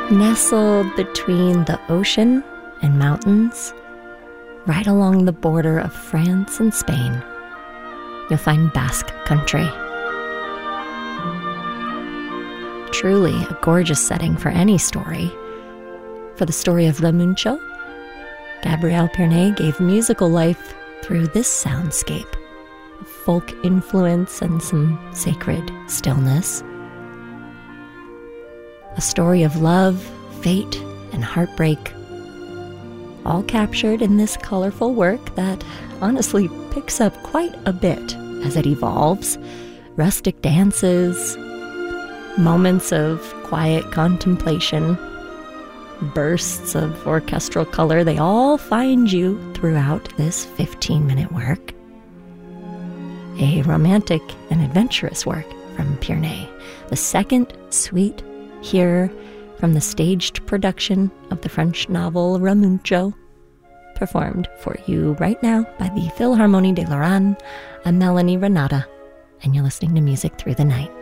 Nestled between the ocean and mountains, right along the border of France and Spain, you'll find Basque country. Truly a gorgeous setting for any story. For the story of Ramuncho, Gabriel Pirné gave musical life through this soundscape of folk influence and some sacred stillness. A story of love, fate, and heartbreak, all captured in this colorful work that honestly picks up quite a bit as it evolves. Rustic dances, moments of quiet contemplation, bursts of orchestral color, they all find you throughout this 15-minute work. A romantic and adventurous work from Pirné, the second suite here from the staged production of the French novel Ramuncho, performed for you right now by the Philharmonie de Lorraine. I'm Melanie Renata, and you're listening to Music Through the Night.